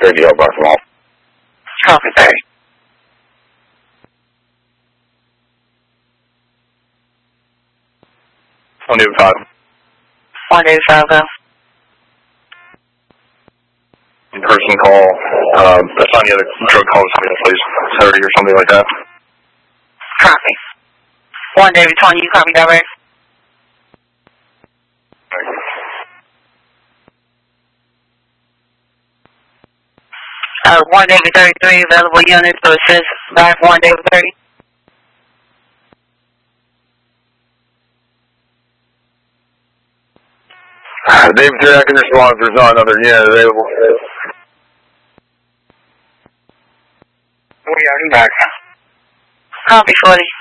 30 help us them all. Copy, 30. On David 5. 1 David 5, go. In-person call. Assign the other drug calls to me, please. 30 or something like that. Copy. 1 David 20, you copy that, right? 1 David 33, available units, so it says back 1 David 30. David 30, I can respond if there's not another unit available. We already back. Copy 40.